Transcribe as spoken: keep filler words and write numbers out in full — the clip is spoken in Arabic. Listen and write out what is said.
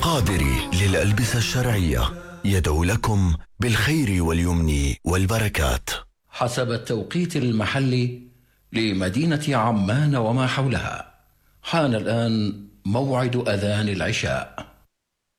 القادري للألبسة الشرعية يدعو لكم بالخير واليمن والبركات. حسب التوقيت المحلي لمدينة عمان وما حولها، حان الآن موعد أذان العشاء.